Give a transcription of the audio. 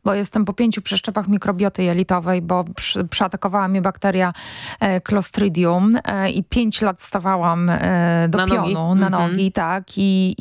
bo jestem po 5 przeszczepach mikrobioty jelitowej, bo przeatakowała mnie bakteria Clostridium i 5 lat stawałam do na pionu, nogi. na nogi, tak. I